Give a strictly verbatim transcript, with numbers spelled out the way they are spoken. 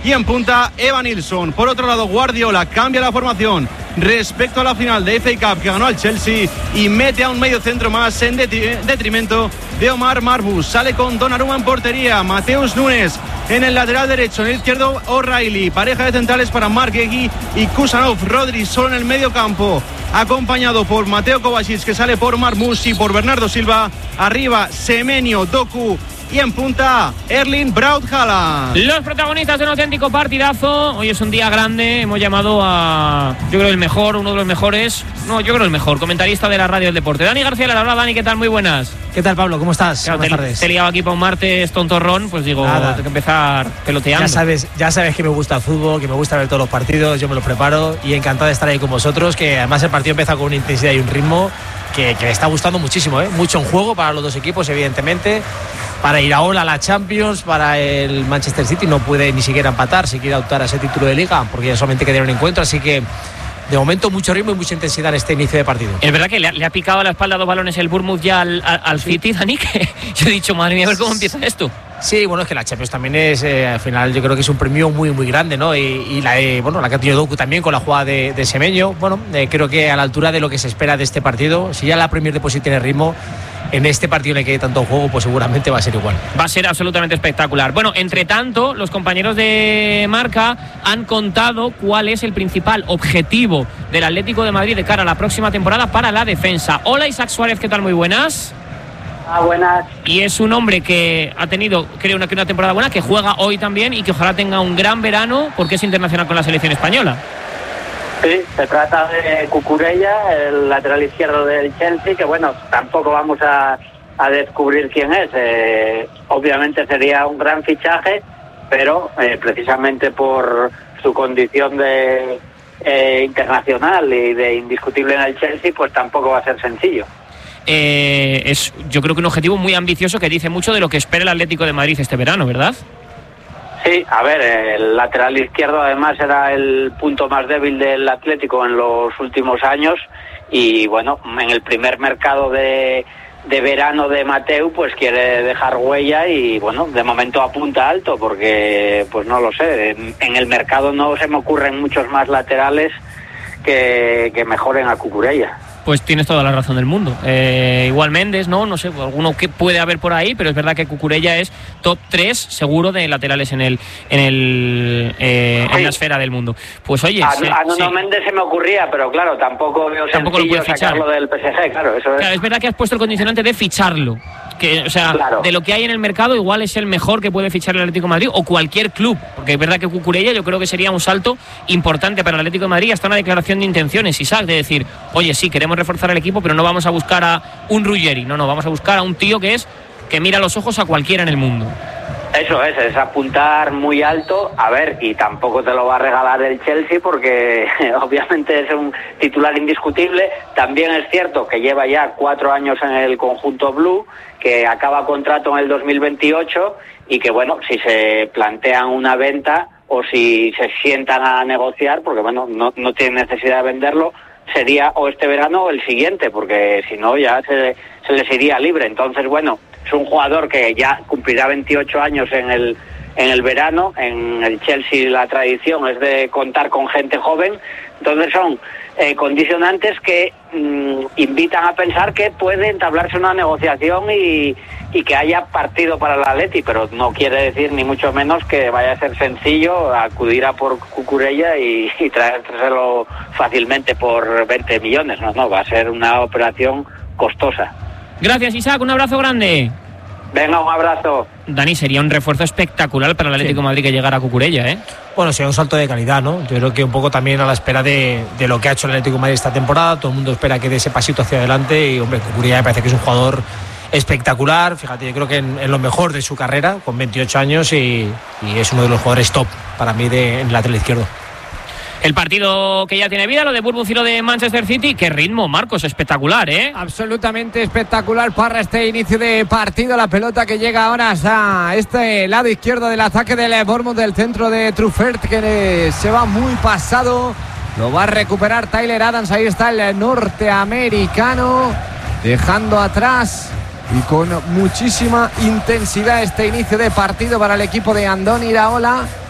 y en punta Evan Nilsson. Por otro lado, Guardiola cambia la formación respecto a la final de F A Cup que ganó al Chelsea y mete a un medio centro más en detrimento de Omar Marbus. Sale con Donnarumma en portería, Mateus Nunes en el lateral derecho, en el izquierdo O'Reilly, pareja de centrales para Marc Guehi y Kusanov. Rodri solo en el medio campo, acompañado por Mateo Kovacic, que sale por Marmoush y por Bernardo Silva. Arriba Semenyo, Doku y en punta Erling Braut Haaland. Los protagonistas de un auténtico partidazo. Hoy es un día grande. Hemos llamado a, yo creo, el mejor, uno de los mejores, no, yo creo el mejor comentarista de la radio del deporte, Dani García Lara. Hola Dani, ¿qué tal? Muy buenas. ¿Qué tal, Pablo? ¿Cómo estás? Claro, Buenas te, tardes. Te he liado aquí para un martes tontorrón, pues digo, Nada. tengo que empezar peloteando. Ya sabes, ya sabes que me gusta el fútbol, que me gusta ver todos los partidos, yo me los preparo y encantado de estar ahí con vosotros, que además el partido empieza con una intensidad y un ritmo que, que me está gustando muchísimo, ¿eh? Mucho en juego para los dos equipos, evidentemente. Para ir ahora a la Champions, para el Manchester City no puede ni siquiera empatar si quiere optar a ese título de Liga, porque ya solamente queda un encuentro, así que de momento mucho ritmo y mucha intensidad en este inicio de partido. Es verdad que le ha, le ha picado a la espalda dos balones el Bournemouth ya al, al, al Sí. City, Dani, que yo he dicho, madre mía, a ver cómo empieza esto. Sí, bueno, es que la Champions también es, eh, al final yo creo que es un premio muy muy grande, ¿no? Y, y la, eh, bueno, la que ha tenido Doku también con la jugada de, de Semenyo, bueno, eh, creo que a la altura de lo que se espera de este partido, si ya la Premier de por sí tiene ritmo, en este partido en el que hay tanto juego, pues seguramente va a ser igual. Va a ser absolutamente espectacular. Bueno, entre tanto, los compañeros de Marca han contado cuál es el principal objetivo del Atlético de Madrid de cara a la próxima temporada para la defensa. Hola Isaac Suárez, ¿qué tal? Muy buenas. Ah, buenas. Y es un hombre que ha tenido, creo, una, una temporada buena, que juega hoy también y que ojalá tenga un gran verano porque es internacional con la selección española. Sí, se trata de Cucurella, el lateral izquierdo del Chelsea, que bueno, tampoco vamos a, a descubrir quién es. Eh, obviamente sería un gran fichaje, pero eh, precisamente por su condición de eh, internacional y de indiscutible en el Chelsea, pues tampoco va a ser sencillo. Eh, es, yo creo que un objetivo muy ambicioso que dice mucho de lo que espera el Atlético de Madrid este verano, ¿verdad? Sí, a ver, el lateral izquierdo además era el punto más débil del Atlético en los últimos años y bueno, en el primer mercado de, de verano de Mateu pues quiere dejar huella y bueno, de momento apunta alto porque pues no lo sé, en, en el mercado no se me ocurren muchos más laterales que, que mejoren a Cucurella. Pues tienes toda la razón del mundo. Eh, igual Méndez, ¿no? No sé, alguno que puede haber por ahí, pero es verdad que Cucurella es top tres seguro de laterales en el en el eh, sí. en la esfera del mundo. Pues oye... A, sí, a Nuno sí. Méndez se me ocurría, pero claro, tampoco veo Tampoco sencillo sacarlo del P S G, claro, eso es. Claro, es verdad que has puesto el condicionante de ficharlo. Que, o sea, claro, de lo que hay en el mercado, igual es el mejor que puede fichar el Atlético de Madrid o cualquier club, porque es verdad que Cucurella yo creo que sería un salto importante para el Atlético de Madrid, hasta una declaración de intenciones, Isaac, de decir, oye, sí, queremos reforzar el equipo, pero no vamos a buscar a un Ruggeri, no, no, vamos a buscar a un tío que es que mira los ojos a cualquiera en el mundo. Eso es, es apuntar muy alto, a ver, y tampoco te lo va a regalar el Chelsea porque obviamente es un titular indiscutible. También es cierto que lleva ya cuatro años en el conjunto blue, que acaba contrato en el dos mil veintiocho y que bueno, si se plantean una venta o si se sientan a negociar, porque bueno, no, no tienen necesidad de venderlo, sería o este verano o el siguiente, porque si no ya se, se les iría libre. Entonces bueno, es un jugador que ya cumplirá veintiocho años en el en el verano. En el Chelsea la tradición es de contar con gente joven, entonces son eh, condicionantes que mmm, invitan a pensar que puede entablarse una negociación y, y que haya partido para el Atleti, pero no quiere decir ni mucho menos que vaya a ser sencillo acudir a por Cucurella y, y traérselo fácilmente por veinte millones, no, no, va a ser una operación costosa. Gracias, Isaac, un abrazo grande. Venga, un abrazo. Dani, sería un refuerzo espectacular para el Atlético de Madrid que llegara a Cucurella, ¿eh? Bueno, sería un salto de calidad, ¿no? Yo creo que un poco también a la espera de, de lo que ha hecho el Atlético de Madrid esta temporada. Todo el mundo espera que dé ese pasito hacia adelante y, hombre, Cucurella me parece que es un jugador espectacular. Fíjate, yo creo que en, en lo mejor de su carrera, con veintiocho años y, y es uno de los jugadores top para mí de, en el lateral izquierdo. El partido que ya tiene vida, lo de Bournemouth y lo de Manchester City. Qué ritmo, Marcos, espectacular, ¿eh? Absolutamente espectacular para este inicio de partido. La pelota que llega ahora hasta este lado izquierdo del ataque del Bournemouth, del centro de Truffert, que se va muy pasado. Lo va a recuperar Tyler Adams. Ahí está el norteamericano, dejando atrás y con muchísima intensidad este inicio de partido para el equipo de Andoni Iraola.